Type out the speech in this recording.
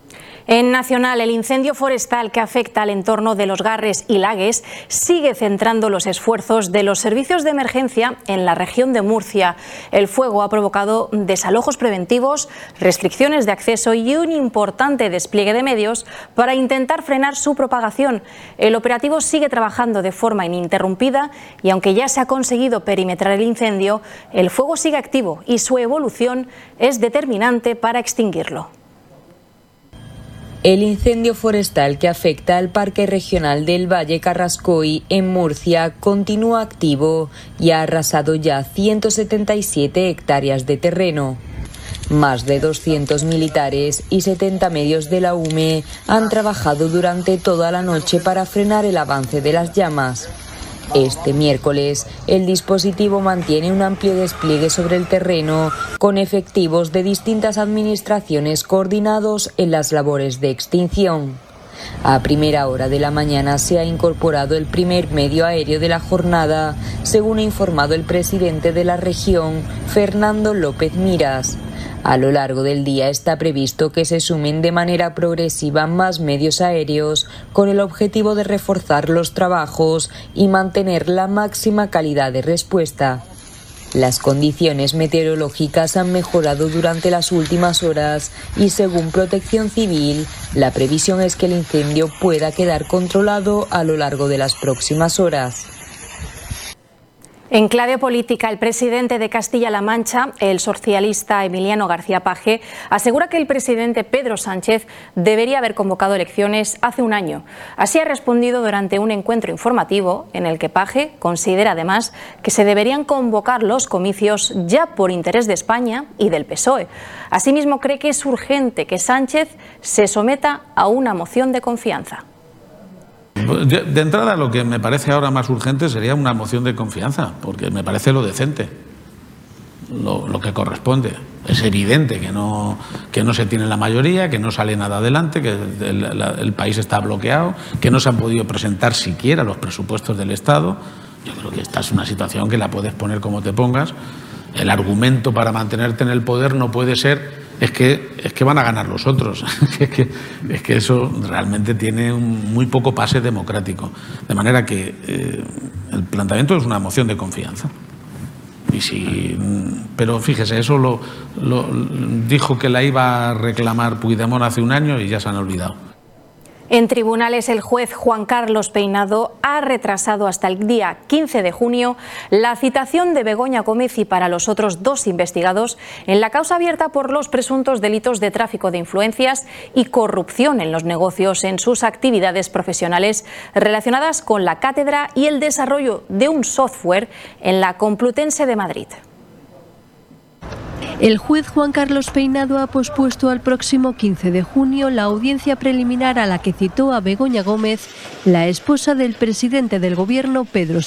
En Nacional, el incendio forestal que afecta al entorno de los Garres y Lagues sigue centrando los esfuerzos de los servicios de emergencia en la región de Murcia. El fuego ha provocado desalojos preventivos, restricciones de acceso y un importante despliegue de medios para intentar frenar su propagación. El operativo sigue trabajando de forma ininterrumpida y aunque ya se ha conseguido perimetrar el incendio, el fuego sigue activo y su evolución es determinante para extinguirlo. El incendio forestal que afecta al Parque Regional del Valle Carrascoy en Murcia continúa activo y ha arrasado ya 177 hectáreas de terreno. Más de 200 militares y 70 medios de la UME han trabajado durante toda la noche para frenar el avance de las llamas. Este miércoles, el dispositivo mantiene un amplio despliegue sobre el terreno, con efectivos de distintas administraciones coordinados en las labores de extinción. A primera hora de la mañana se ha incorporado el primer medio aéreo de la jornada, según ha informado el presidente de la región, Fernando López Miras. A lo largo del día está previsto que se sumen de manera progresiva más medios aéreos con el objetivo de reforzar los trabajos y mantener la máxima calidad de respuesta. Las condiciones meteorológicas han mejorado durante las últimas horas y, según Protección Civil, la previsión es que el incendio pueda quedar controlado a lo largo de las próximas horas. En clave política, el presidente de Castilla-La Mancha, el socialista Emiliano García Paje, asegura que el presidente Pedro Sánchez debería haber convocado elecciones hace un año. Así ha respondido durante un encuentro informativo en el que Paje considera además que se deberían convocar los comicios ya por interés de España y del PSOE. Asimismo, cree que es urgente que Sánchez se someta a una moción de confianza. De entrada, lo que me parece ahora más urgente sería una moción de confianza, porque me parece lo decente, lo que corresponde. Es evidente que no se tiene la mayoría, que no sale nada adelante, que el país está bloqueado, que no se han podido presentar siquiera los presupuestos del Estado. Yo creo que esta es una situación que la puedes poner como te pongas. El argumento para mantenerte en el poder no puede ser es que van a ganar los otros. es que eso realmente tiene muy poco pase democrático. De manera que el planteamiento es una moción de confianza. Pero fíjese, eso lo dijo que la iba a reclamar Puigdemont hace un año y ya se han olvidado. En tribunales, el juez Juan Carlos Peinado ha retrasado hasta el día 15 de junio la citación de Begoña Gómez y para los otros dos investigados en la causa abierta por los presuntos delitos de tráfico de influencias y corrupción en los negocios en sus actividades profesionales relacionadas con la cátedra y el desarrollo de un software en la Complutense de Madrid. El juez Juan Carlos Peinado ha pospuesto al próximo 15 de junio la audiencia preliminar a la que citó a Begoña Gómez, la esposa del presidente del Gobierno, Pedro